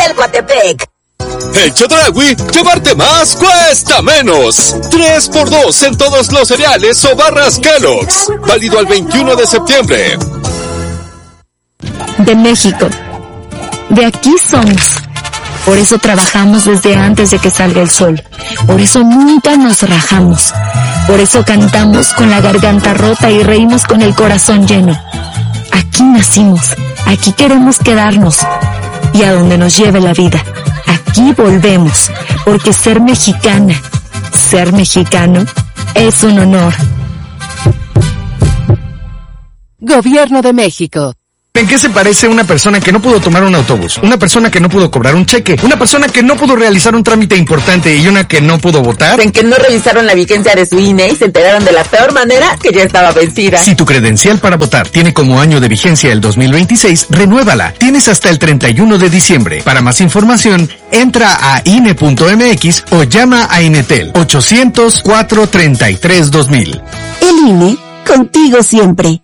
del Coatepec. En Chedraui, llevarte más cuesta menos. 3x2 en todos los cereales o barras Kellogg's. Válido al 21 de septiembre. De México. De aquí somos. Por eso trabajamos desde antes de que salga el sol. Por eso nunca nos rajamos. Por eso cantamos con la garganta rota y reímos con el corazón lleno. Aquí nacimos. Aquí queremos quedarnos. Y a donde nos lleve la vida. Aquí volvemos, porque ser mexicana, ser mexicano, es un honor. Gobierno de México. ¿En qué se parece una persona que no pudo tomar un autobús? Una persona que no pudo cobrar un cheque, una persona que no pudo realizar un trámite importante y una que no pudo votar. En que no revisaron la vigencia de su INE y se enteraron de la peor manera que ya estaba vencida. Si tu credencial para votar tiene como año de vigencia el 2026, renuévala. Tienes hasta el 31 de diciembre. Para más información, entra a INE.mx o llama a Inetel 800-433-2000. El INE, contigo siempre.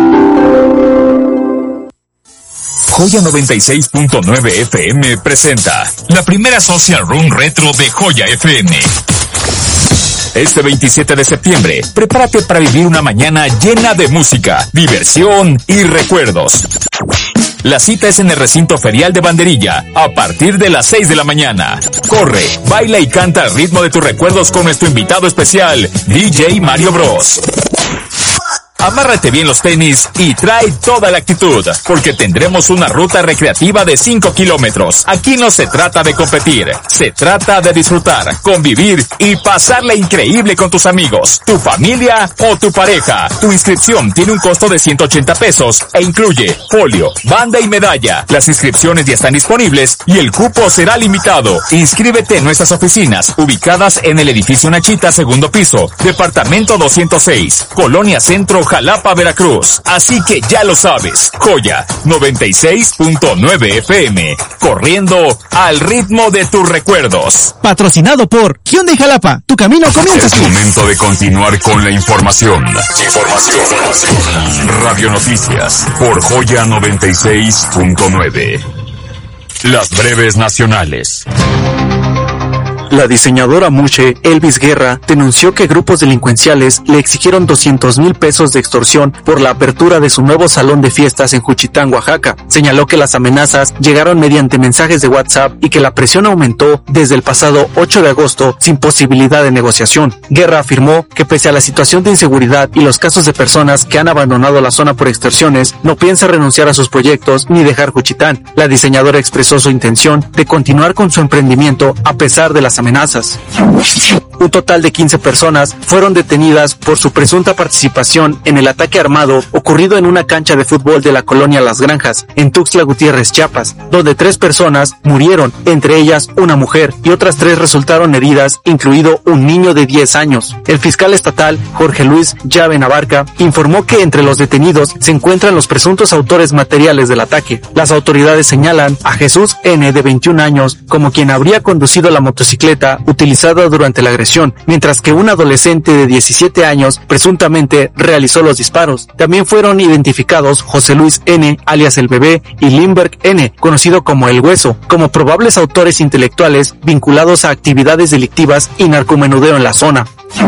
Joya 96.9 FM presenta la primera Social Room Retro de Joya FM. Este 27 de septiembre, prepárate para vivir una mañana llena de música, diversión y recuerdos. La cita es en el recinto ferial de Banderilla, a partir de las 6 de la mañana. Corre, baila y canta al ritmo de tus recuerdos con nuestro invitado especial, DJ Mario Bros. Amárrate bien los tenis y trae toda la actitud, porque tendremos una ruta recreativa de 5 kilómetros. Aquí no se trata de competir, se trata de disfrutar, convivir y pasarla increíble con tus amigos, tu familia o tu pareja. Tu inscripción tiene un costo de 180 pesos e incluye folio, banda y medalla. Las inscripciones ya están disponibles y el cupo será limitado. Inscríbete en nuestras oficinas, ubicadas en el edificio Nachita, segundo piso, departamento 206, Colonia Centro, Jalapa, Veracruz. Así que ya lo sabes, Joya 96.9 FM, corriendo al ritmo de tus recuerdos. Patrocinado por Hyundai Jalapa, tu camino comienza. Es momento de continuar con la información. Radio Noticias por Joya 96.9. Las breves nacionales. La diseñadora Muche, Elvis Guerra, denunció que grupos delincuenciales le exigieron 200,000 pesos de extorsión por la apertura de su nuevo salón de fiestas en Juchitán, Oaxaca. Señaló que las amenazas llegaron mediante mensajes de WhatsApp y que la presión aumentó desde el pasado 8 de agosto sin posibilidad de negociación. Guerra afirmó que pese a la situación de inseguridad y los casos de personas que han abandonado la zona por extorsiones, no piensa renunciar a sus proyectos ni dejar Juchitán. La diseñadora expresó su intención de continuar con su emprendimiento a pesar de las amenazas. Un total de 15 personas fueron detenidas por su presunta participación en el ataque armado ocurrido en una cancha de fútbol de la colonia Las Granjas, en Tuxtla Gutiérrez, Chiapas, donde 3 personas murieron, entre ellas una mujer, y otras 3 resultaron heridas, incluido un niño de 10 años. El fiscal estatal, Jorge Luis Llave Navarca, informó que entre los detenidos se encuentran los presuntos autores materiales del ataque. Las autoridades señalan a Jesús N., de 21 años, como quien habría conducido la motocicleta utilizada durante la agresión, mientras que un adolescente de 17 años presuntamente realizó los disparos. También fueron identificados José Luis N., alias El Bebé, y Lindbergh N., conocido como El Hueso, como probables autores intelectuales vinculados a actividades delictivas y narcomenudeo en la zona.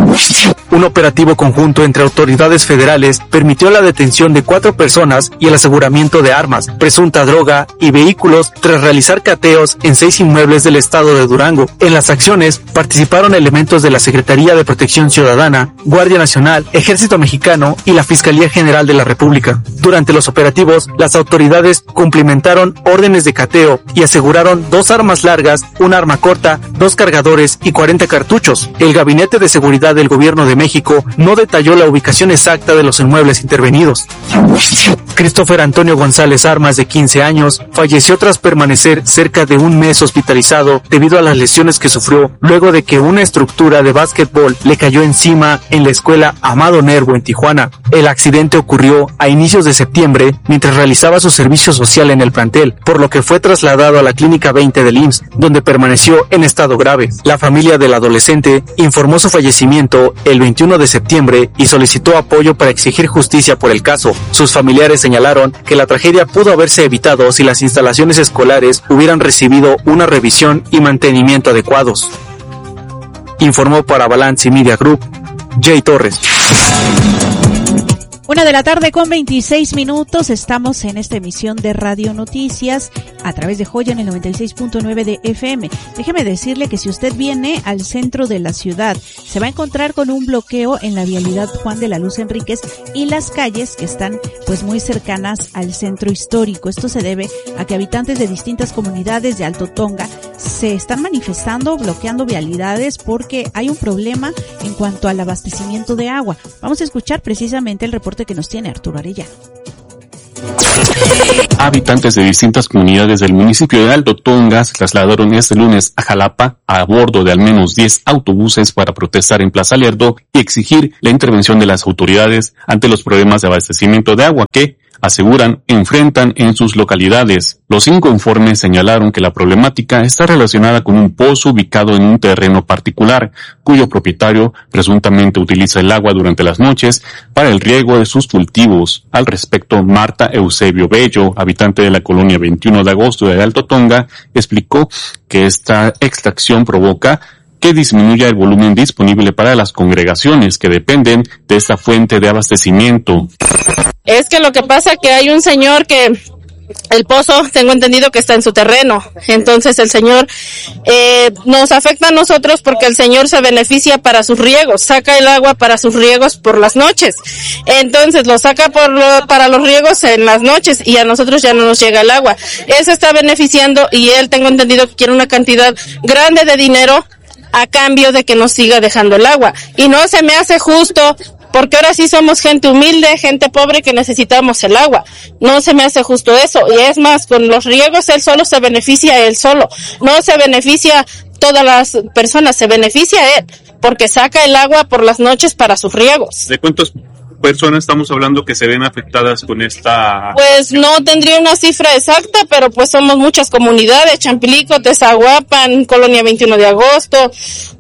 Un operativo conjunto entre autoridades federales permitió la detención de 4 personas y el aseguramiento de armas, presunta droga y vehículos tras realizar cateos en 6 inmuebles del estado de Durango. En las acciones participaron elementos de la Secretaría de Protección Ciudadana, Guardia Nacional, Ejército Mexicano y la Fiscalía General de la República. Durante los operativos, las autoridades cumplimentaron órdenes de cateo y aseguraron 2 armas largas, un arma corta, 2 cargadores y 40 cartuchos. El Gabinete de Seguridad del Gobierno de México no detalló la ubicación exacta de los inmuebles intervenidos. Christopher Antonio González Armas, de 15 años, falleció tras permanecer cerca de un mes hospitalizado debido a las lesiones que sufrió luego de que una estructura de básquetbol le cayó encima en la escuela Amado Nervo en Tijuana. El accidente ocurrió a inicios de septiembre mientras realizaba su servicio social en el plantel, por lo que fue trasladado a la Clínica 20 del IMSS, donde permaneció en estado grave. La familia del adolescente informó su fallecimiento el 21 de septiembre y solicitó apoyo para exigir justicia por el caso. Sus familiares señalaron que la tragedia pudo haberse evitado si las instalaciones escolares hubieran recibido una revisión y mantenimiento adecuados. Informó para Balance Media Group, Jay Torres. 1:26 p.m. Estamos en esta emisión de Radio Noticias a través de Joya en el 96.9 de FM. Déjeme decirle que si usted viene al centro de la ciudad, se va a encontrar con un bloqueo en la vialidad Juan de la Luz Enríquez y las calles que están pues muy cercanas al centro histórico. Esto se debe a que habitantes de distintas comunidades de Alto Tonga se están manifestando, bloqueando vialidades porque hay un problema en cuanto al abastecimiento de agua. Vamos a escuchar precisamente el reporte que nos tiene Arturo Arellano. Habitantes de distintas comunidades del municipio de Alto Tonga se trasladaron este lunes a Jalapa a bordo de al menos 10 autobuses para protestar en Plaza Lerdo y exigir la intervención de las autoridades ante los problemas de abastecimiento de agua que, aseguran, enfrentan en sus localidades. Los inconformes señalaron que la problemática está relacionada con un pozo ubicado en un terreno particular, cuyo propietario presuntamente utiliza el agua durante las noches para el riego de sus cultivos. Al respecto, Marta Eusebio Bello, habitante de la colonia 21 de agosto de Alto Tonga, explicó que esta extracción provoca que disminuya el volumen disponible para las congregaciones que dependen de esta fuente de abastecimiento. Es que lo que pasa que hay un señor que el pozo, tengo entendido que está en su terreno, entonces el señor nos afecta a nosotros porque el señor se beneficia para sus riegos, saca el agua para sus riegos por las noches, entonces lo saca para los riegos en las noches y a nosotros ya no nos llega el agua. Él se está beneficiando y él, tengo entendido que quiere una cantidad grande de dinero a cambio de que nos siga dejando el agua, y no se me hace justo porque ahora sí somos gente humilde, gente pobre que necesitamos el agua. No se me hace justo eso. Y es más, con los riegos él solo se beneficia él solo. No se beneficia todas las personas, se beneficia él porque saca el agua por las noches para sus riegos. ¿De cuántas personas estamos hablando que se ven afectadas con esta? Pues no tendría una cifra exacta, pero pues somos muchas comunidades: Champilico, Tezahuapan, Colonia 21 de agosto,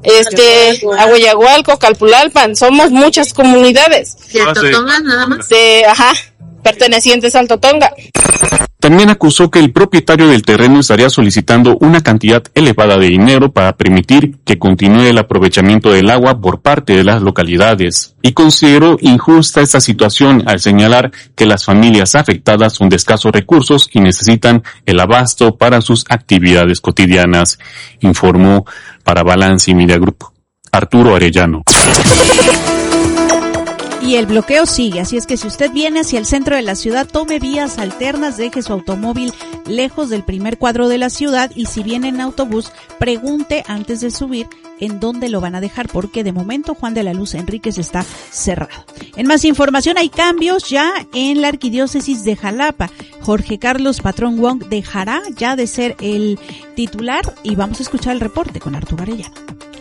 Ahueyagualco, Calpulalpan, somos muchas comunidades. ¿De Alto Tonga nada más? Pertenecientes a Alto Tonga. También acusó que el propietario del terreno estaría solicitando una cantidad elevada de dinero para permitir que continúe el aprovechamiento del agua por parte de las localidades, y consideró injusta esta situación al señalar que las familias afectadas son de escasos recursos y necesitan el abasto para sus actividades cotidianas. Informó para Balance Media Group, Arturo Arellano. Y el bloqueo sigue, así es que si usted viene hacia el centro de la ciudad, tome vías alternas, deje su automóvil lejos del primer cuadro de la ciudad, y si viene en autobús, pregunte antes de subir en dónde lo van a dejar, porque de momento Juan de la Luz Enríquez está cerrado. En más información, hay cambios ya en la arquidiócesis de Jalapa. Jorge Carlos Patrón Wong dejará ya de ser el titular y vamos a escuchar el reporte con Arturo Arellano.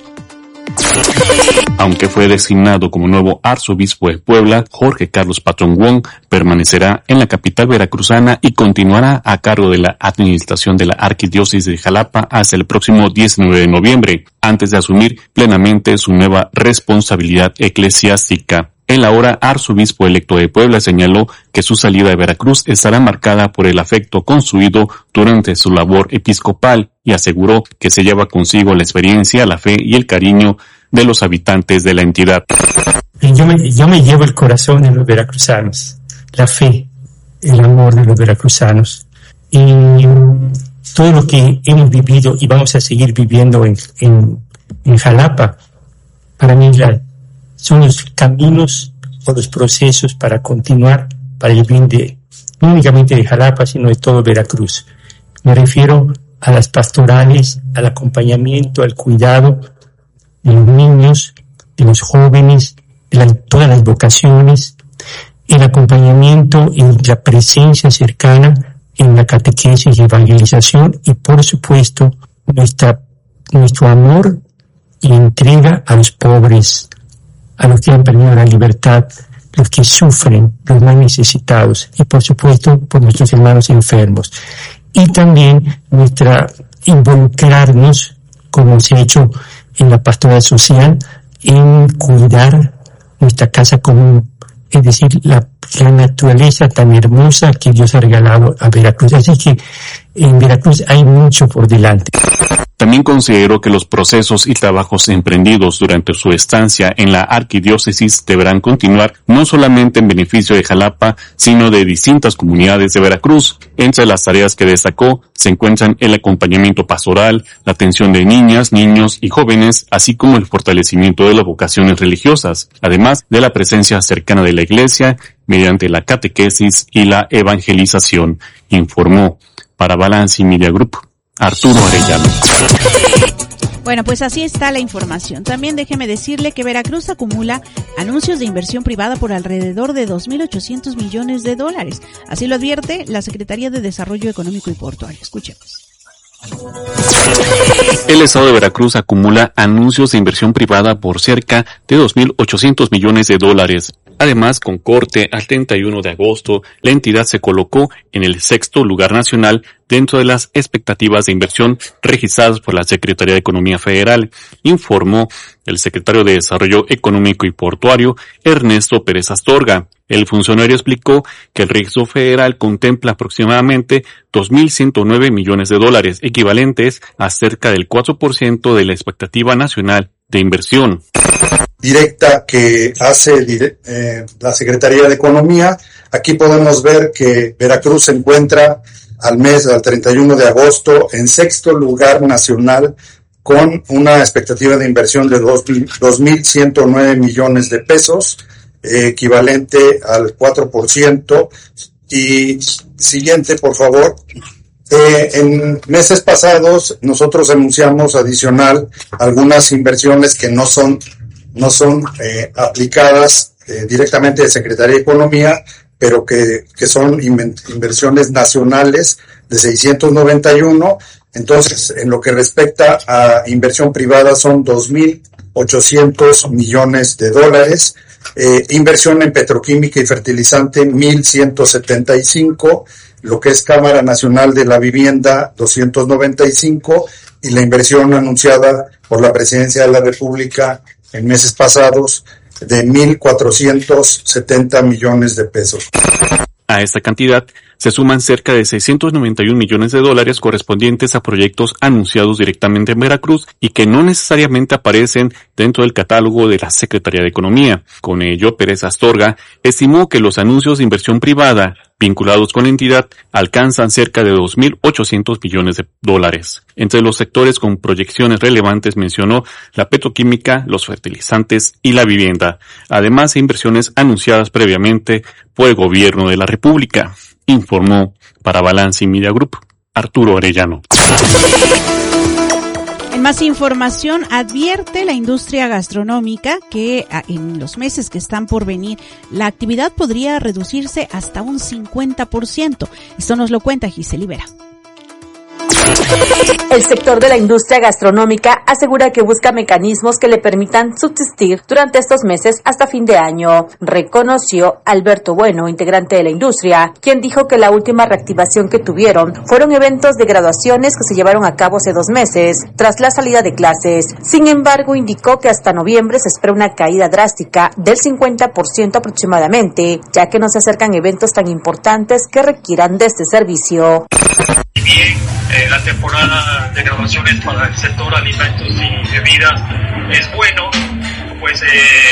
Aunque fue designado como nuevo arzobispo de Puebla, Jorge Carlos Patrón Wong permanecerá en la capital veracruzana y continuará a cargo de la administración de la arquidiócesis de Jalapa hasta el próximo 19 de noviembre, antes de asumir plenamente su nueva responsabilidad eclesiástica. El ahora arzobispo electo de Puebla señaló que su salida de Veracruz estará marcada por el afecto construido durante su labor episcopal y aseguró que se lleva consigo la experiencia, la fe y el cariño de los habitantes de la entidad. Yo me llevo el corazón de los veracruzanos, la fe, el amor de los veracruzanos y todo lo que hemos vivido y vamos a seguir viviendo en Jalapa. Para mí son los caminos o los procesos para continuar para el bien no únicamente de Jalapa, sino de todo Veracruz. Me refiero a las pastorales, al acompañamiento, al cuidado de los niños, de los jóvenes, de todas las vocaciones, el acompañamiento y la presencia cercana en la catequesis y evangelización y, por supuesto, nuestro amor y entrega a los pobres, a los que han perdido la libertad, los que sufren, los más necesitados y, por supuesto, por nuestros hermanos enfermos. Y también involucrarnos, como se ha hecho en la pastoral social, en cuidar nuestra casa común, es decir, la naturaleza tan hermosa que Dios ha regalado a Veracruz. Así que en Veracruz hay mucho por delante. También consideró que los procesos y trabajos emprendidos durante su estancia en la arquidiócesis deberán continuar no solamente en beneficio de Jalapa, sino de distintas comunidades de Veracruz. Entre las tareas que destacó se encuentran el acompañamiento pastoral, la atención de niñas, niños y jóvenes, así como el fortalecimiento de las vocaciones religiosas, además de la presencia cercana de la iglesia mediante la catequesis y la evangelización, informó para Balance Media Group Arturo Arellano. Bueno, pues así está la información. También déjeme decirle que Veracruz acumula anuncios de inversión privada por alrededor de 2.800 millones de dólares. Así lo advierte la Secretaría de Desarrollo Económico y Portuario. Escuchemos. El estado de Veracruz acumula anuncios de inversión privada por cerca de 2.800 millones de dólares. Además, con corte al 31 de agosto, la entidad se colocó en el 6º lugar nacional dentro de las expectativas de inversión registradas por la Secretaría de Economía Federal, informó el secretario de Desarrollo Económico y Portuario, Ernesto Pérez Astorga. El funcionario explicó que el registro federal contempla aproximadamente 2.109 millones de dólares, equivalentes a cerca del 4% de la expectativa nacional de inversión directa que hace la Secretaría de Economía. Aquí podemos ver que Veracruz se encuentra al 31 de agosto en 6º lugar nacional con una expectativa de inversión de 2.109 millones de pesos, equivalente al 4%. Y siguiente, por favor. En meses pasados nosotros anunciamos adicional algunas inversiones que no son aplicadas directamente de Secretaría de Economía, pero que son inversiones nacionales de 691. Entonces, en lo que respecta a inversión privada son 2.800 millones de dólares. Inversión en petroquímica y fertilizante 1.175, lo que es Cámara Nacional de la Vivienda 295, y la inversión anunciada por la Presidencia de la República en meses pasados de 1.470 millones de pesos. A esta cantidad se suman cerca de 691 millones de dólares correspondientes a proyectos anunciados directamente en Veracruz y que no necesariamente aparecen dentro del catálogo de la Secretaría de Economía. Con ello, Pérez Astorga estimó que los anuncios de inversión privada vinculados con la entidad alcanzan cerca de 2.800 millones de dólares. Entre los sectores con proyecciones relevantes mencionó la petroquímica, los fertilizantes y la vivienda, además de inversiones anunciadas previamente por el Gobierno de la República, informó para Balance Media Group Arturo Arellano. En más información, advierte la industria gastronómica que en los meses que están por venir, la actividad podría reducirse hasta un 50%. Esto nos lo cuenta Giselle Ibera. El sector de la industria gastronómica asegura que busca mecanismos que le permitan subsistir durante estos meses hasta fin de año, reconoció Alberto Bueno, integrante de la industria, quien dijo que la última reactivación que tuvieron fueron eventos de graduaciones que se llevaron a cabo hace 2 meses, tras la salida de clases. Sin embargo, indicó que hasta noviembre se espera una caída drástica del 50% aproximadamente, ya que no se acercan eventos tan importantes que requieran de este servicio. Bien, la temporada de graduaciones para el sector alimentos y bebidas es bueno, pues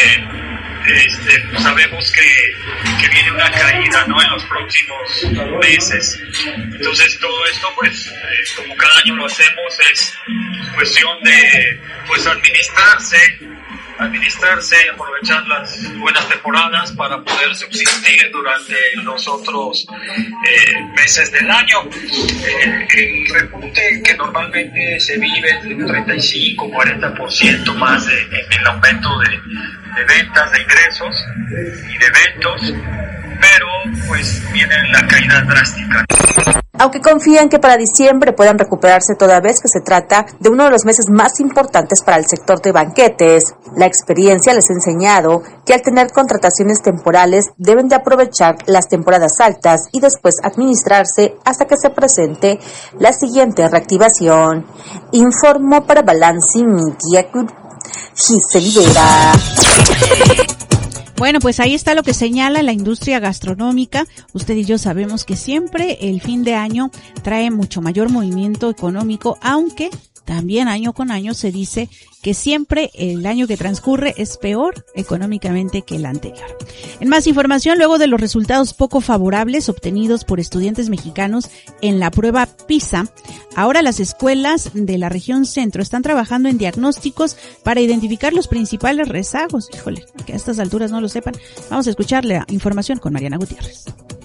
sabemos que viene una caída, ¿no?, en los próximos meses. Entonces todo esto, pues como cada año lo hacemos, es cuestión de pues administrarse, aprovechar las buenas temporadas para poder subsistir durante los otros meses del año. El repunte que normalmente se vive es de un 35-40% más en el aumento de ventas, de ingresos y de eventos, pero pues viene la caída drástica. Aunque confían que para diciembre puedan recuperarse toda vez que se trata de uno de los meses más importantes para el sector de banquetes. La experiencia les ha enseñado que al tener contrataciones temporales deben de aprovechar las temporadas altas y después administrarse hasta que se presente la siguiente reactivación. Informó para Balance Media Group Giselle Vera. Bueno, pues ahí está lo que señala la industria gastronómica. Usted y yo sabemos que siempre el fin de año trae mucho mayor movimiento económico, aunque también año con año se dice que siempre el año que transcurre es peor económicamente que el anterior. En más información, luego de los resultados poco favorables obtenidos por estudiantes mexicanos en la prueba PISA, ahora las escuelas de la región centro están trabajando en diagnósticos para identificar los principales rezagos. Híjole, que a estas alturas no lo sepan. Vamos a escuchar la información con Mariana Gutiérrez.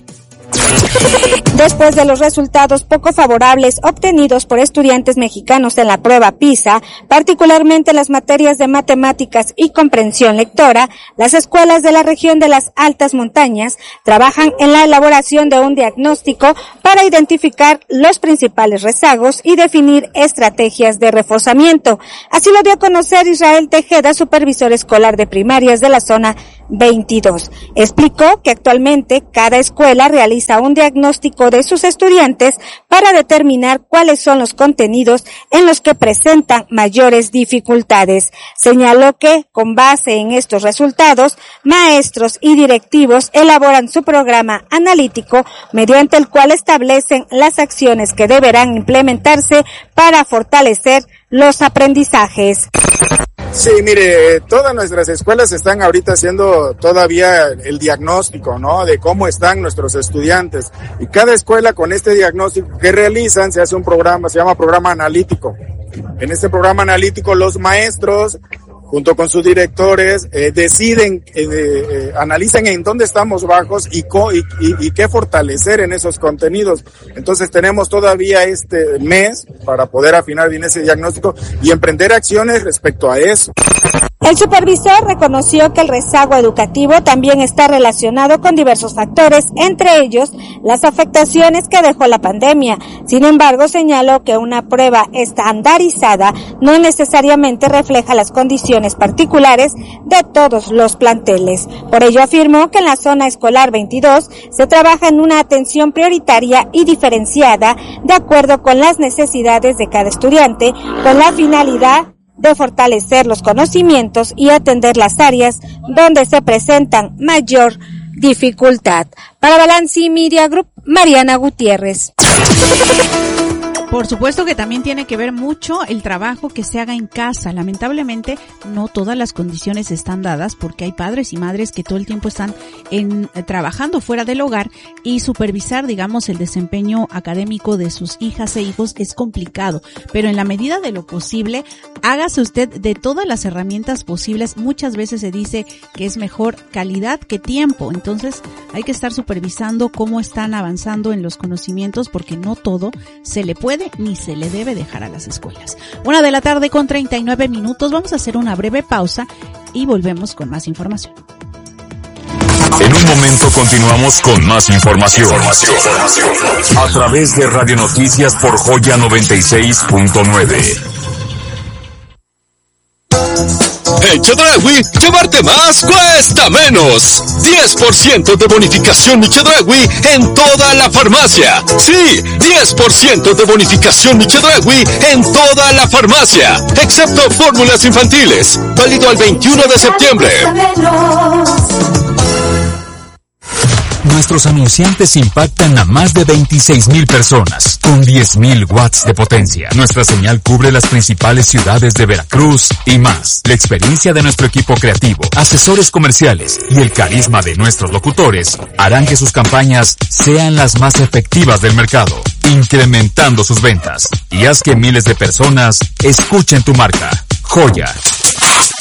Después de los resultados poco favorables obtenidos por estudiantes mexicanos en la prueba PISA, particularmente en las materias de matemáticas y comprensión lectora, las escuelas de la región de las altas montañas trabajan en la elaboración de un diagnóstico para identificar los principales rezagos y definir estrategias de reforzamiento. Así lo dio a conocer Israel Tejeda, supervisor escolar de primarias de la zona 22. Explicó que actualmente cada escuela realiza un diagnóstico de sus estudiantes para determinar cuáles son los contenidos en los que presentan mayores dificultades. Señaló que, con base en estos resultados, maestros y directivos elaboran su programa analítico mediante el cual establecen las acciones que deberán implementarse para fortalecer los aprendizajes. Sí, mire, todas nuestras escuelas están ahorita haciendo todavía el diagnóstico, ¿no? De cómo están nuestros estudiantes. Y cada escuela con este diagnóstico que realizan se hace un programa, se llama programa analítico. En este programa analítico los maestros, junto con sus directores, deciden, analizan en dónde estamos bajos y qué fortalecer en esos contenidos. Entonces tenemos todavía este mes para poder afinar bien ese diagnóstico y emprender acciones respecto a eso. El supervisor reconoció que el rezago educativo también está relacionado con diversos factores, entre ellos las afectaciones que dejó la pandemia. Sin embargo, señaló que una prueba estandarizada no necesariamente refleja las condiciones particulares de todos los planteles. Por ello afirmó que en la zona escolar 22 se trabaja en una atención prioritaria y diferenciada de acuerdo con las necesidades de cada estudiante, con la finalidad de fortalecer los conocimientos y atender las áreas donde se presentan mayor dificultad. Para Balanci Media Group, Mariana Gutiérrez. Por supuesto que también tiene que ver mucho el trabajo que se haga en casa. Lamentablemente no todas las condiciones están dadas porque hay padres y madres que todo el tiempo están trabajando fuera del hogar y supervisar, digamos, el desempeño académico de sus hijas e hijos es complicado. Pero en la medida de lo posible, hágase usted de todas las herramientas posibles. Muchas veces se dice que es mejor calidad que tiempo. Entonces hay que estar supervisando cómo están avanzando en los conocimientos porque no todo se le puede ni se le debe dejar a las escuelas. 1:39 p.m. Vamos a hacer una breve pausa y volvemos con más información. En un momento continuamos con más información. A través de Radio Noticias por Joya 96.9. En Chedraui, llevarte más cuesta menos. 10% de bonificación Mi Chedraui en toda la farmacia. Sí, 10% de bonificación Mi Chedraui en toda la farmacia, excepto fórmulas infantiles. Válido al 21 de septiembre. Nuestros anunciantes impactan a más de 26,000 personas, con 10,000 watts de potencia. Nuestra señal cubre las principales ciudades de Veracruz y más. La experiencia de nuestro equipo creativo, asesores comerciales y el carisma de nuestros locutores harán que sus campañas sean las más efectivas del mercado, incrementando sus ventas. Y haz que miles de personas escuchen tu marca. Joya,